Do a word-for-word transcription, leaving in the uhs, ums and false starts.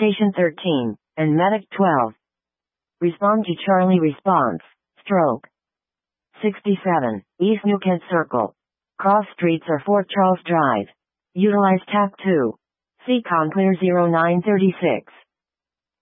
Station thirteen, and Medic twelve. Respond to Charlie response, stroke. sixty-seven, East New Kent Circle. Cross streets or Fort Charles Drive. Utilize T A C two. C COM clear zero nine three six.